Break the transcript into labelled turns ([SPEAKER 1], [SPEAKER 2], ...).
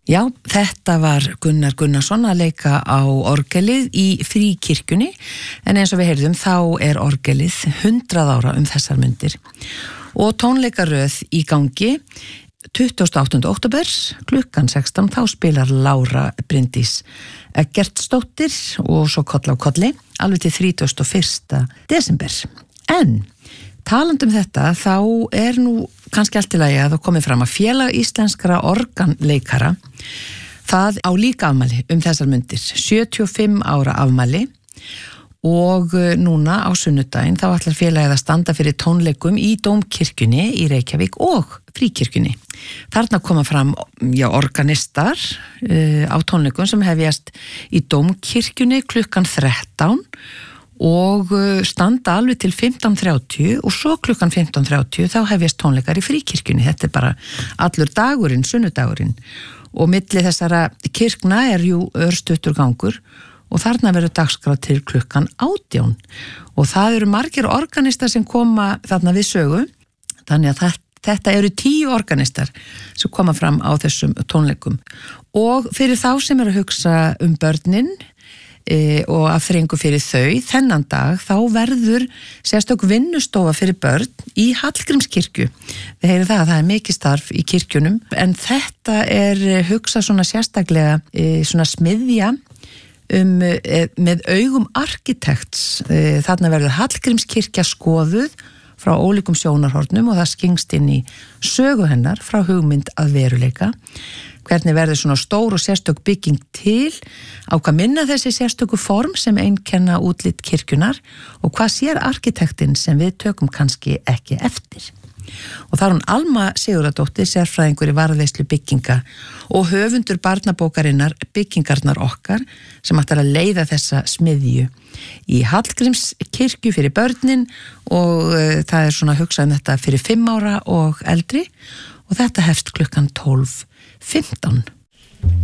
[SPEAKER 1] Já, þetta var Gunnar Gunnarsson að leika á orgelið í Fríkirkjunni, en eins og við heyrðum þá er orgelið 100 ára þessar mundir og tónleikaröð í gangi 28. október klukkan 16 þá spilar Lára Bryndís Eggertsdóttir og svo koll á kolli alveg til 31. desember. En talandi þetta þá er nú kannski allt í lagi að það komið fram að Félag íslenskra organleikara það á líka afmæli þessar mundir, 75 ára afmæli og núna á sunnudaginn þá ætlar félagið að standa fyrir tónleikum í Dómkirkjunni í Reykjavík og Fríkirkjunni. Þarna koma fram organistar á tónleikum sem hefjast í Dómkirkjunni klukkan 13 og standa alveg til 15:30 og svo klukkan 15:30 þá hefjast tónleikar í Fríkirkjunni. Þetta er bara allur dagurinn, sunnudagurinn og milli þessara kirkna er jú örstuttur gangur og þarna verður dagskrá til klukkan 18 og það eru margir organistar sem koma þarna við sögu, þannig að þetta eru 10 organistar sem koma fram á þessum tónleikum og fyrir þá sem eru að hugsa börnin og afþrengu fyrir þau, þennan dag þá verður sérstök vinnustofa fyrir börn í Hallgrímskirkju. Við heyrum það að það er mikið starf í kirkjunum, en þetta er hugsað svona sérstaklega svona smiðja með augum arkitekts. Þarna verður Hallgrímskirkja skoðuð frá ólíkum sjónarhornum og það skingst inn í sögu hennar frá hugmynd að veruleika. Hvernig verður svona stór og sérstök bygging til, á hvað minna þessi sérstöku form sem einkenna útlit kirkjunar og hvað sér arkitektinn sem við tökum kannski ekki eftir. Og það er hún Alma Sigurðardóttir, sérfræðingur í varðveislu bygginga og höfundur barnabókarinnar Byggingarnar okkar sem ætlar að leiða þessa smiðju í Hallgrímskirkju fyrir börnin og það er svona hugsað þetta fyrir 5 ára og eldri og þetta hefst klukkan 12:15.